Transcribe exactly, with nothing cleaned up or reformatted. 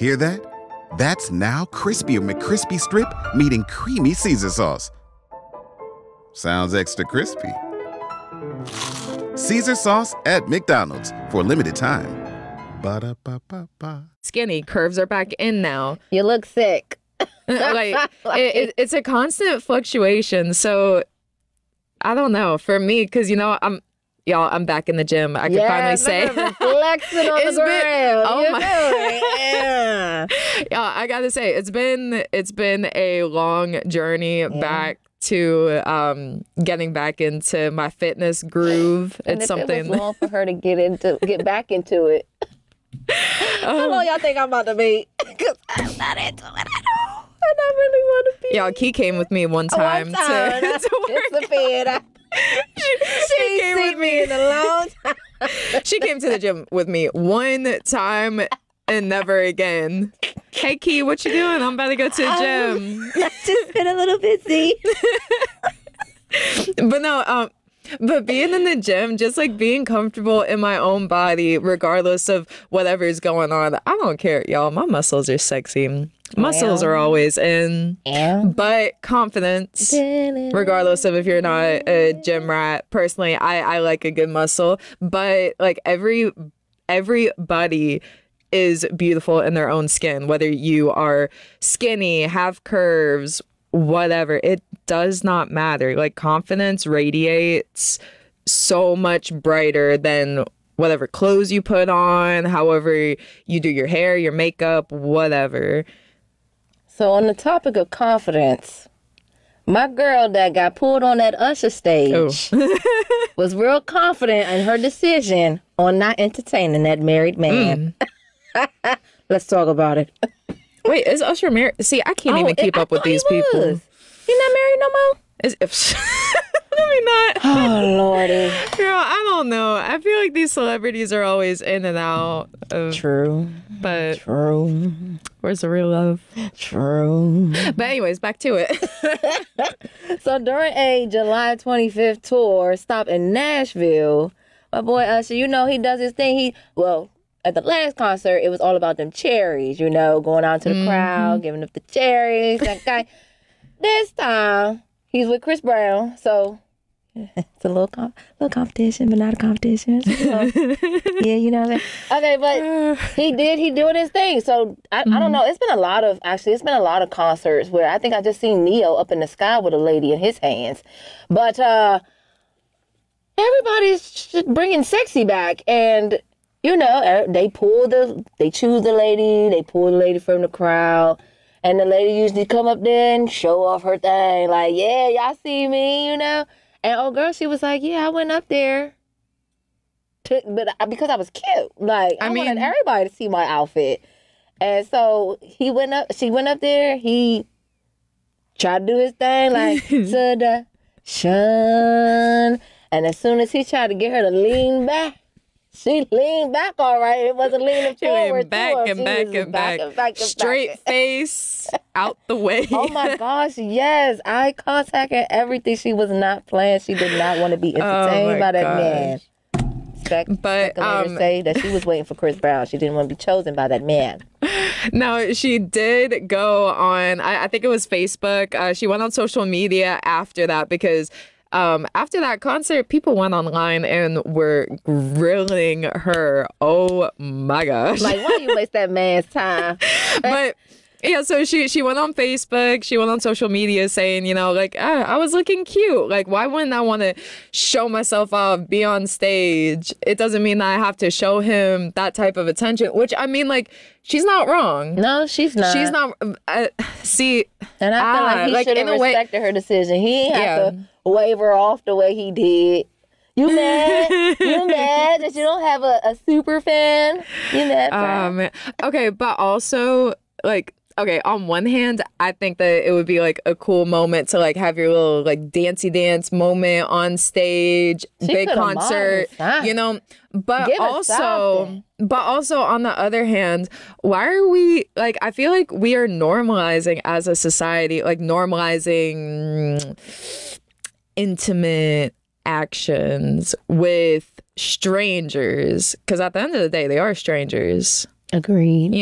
Hear that? That's now crispy McCrispy Strip meeting creamy Caesar sauce. Sounds extra crispy. Caesar sauce at McDonald's for a limited time. Ba-da-ba-ba-ba. Skinny curves are back in now. You look sick. like it, it, it's a constant fluctuation. So I don't know for me, because you know I'm y'all. I'm back in the gym. I can yeah, finally say flexing on It's the been- ground. oh You my- know it. Yeah. yeah, I gotta say it's been it's been a long journey back to um getting back into my fitness groove. And It's if something. It was long for her to get into, get back into it. How long y'all think I'm about to be? Because I'm not into it at all. And I really want to be. Y'all, Key came with me one Oh, time, I'm sorry. to, to work. Disappeared. She, she came with me. in a long time. She came to the gym with me one time and never again. Hey, Key, what you doing? I'm about to go to the gym. I've just been a little busy. But no, um, but being in the gym, just like being comfortable in my own body, regardless of whatever is going on, I don't care, y'all. My muscles are sexy. Muscles Yeah. are always in. Yeah. But confidence, regardless of if you're not a gym rat. Personally, I, I like a good muscle, but like every everybody is beautiful in their own skin, whether you are skinny, have curves, whatever. It does not matter. Like confidence radiates so much brighter than whatever clothes you put on, however you do your hair, your makeup, whatever. So on the topic of confidence, my girl that got pulled on that Usher stage Oh. was real confident in her decision on not entertaining that married man. Mm. Let's talk about it. Wait, is Usher married? See, I can't Oh, even keep I up with thought he these people. was. He not married no more? Is, if, let me not. Oh, Lordy. Girl, I don't know. I feel like these celebrities are always in and out of, True. but True. where's the real love? True. But anyways, back to it. So during a July twenty-fifth tour stop in Nashville, my boy Usher, you know, he does his thing. He, well, at the last concert, it was all about them cherries, you know, going out to the Mm-hmm. crowd, giving up the cherries. That guy. This time, he's with Chris Brown, so it's a little com- little competition, but not a competition. You know? Yeah, you know what I'm saying? Okay, but he did, he doing his thing. So, I, I don't know. It's been a lot of, actually, it's been a lot of concerts where I think I just seen Neo up in the sky with a lady in his hands. But uh, everybody's just bringing sexy back. And, you know, they pull the, they choose the lady, they pull the lady from the crowd. And the lady usually come up there and show off her thing. Like, yeah, y'all see me, you know? And old girl, she was like, yeah, I went up there. To, but I, because I was cute. Like, I, I wanted mean- everybody to see my outfit. And so he went up, she went up there. He tried to do his thing, like, to the sun. And as soon as he tried to get her to lean back, she leaned back all right. It wasn't leaning She forward. leaned back to him. and She back was and back. and back and Straight back. face out the way. Oh my gosh, yes. Eye contact and everything. She was not playing. She did not want to be entertained Oh my by that gosh. man. Spec- But, speculators um, say that she was waiting for Chris Brown. She didn't want to be chosen by that man. No, she did go on, I, I think it was Facebook. Uh, she went on social media after that because um, after that concert, people went online and were grilling her. Oh my gosh. Like, why you waste that man's time? But yeah, so she she went on Facebook, she went on social media saying, you know, like, ah, I was looking cute. Like, why wouldn't I want to show myself off, be on stage? It doesn't mean that I have to show him that type of attention, which I mean, like, she's not wrong. No, she's not. She's not. Uh, see, And I feel ah, like he like, should in have a way- respected her decision. He ain't have Yeah. to wave her off the way he did. You mad? You mad that you don't have a, a super fan? You mad? Brian? um, okay, but also like. Okay, on one hand, I think that it would be like a cool moment to like have your little like dancey dance moment on stage, She big coulda concert, modeled you know. But Give us also, something. but also on the other hand, why are we like? I feel like we are normalizing as a society, like normalizing mm, intimate actions with strangers, because at the end of the day, they are strangers. Agreed.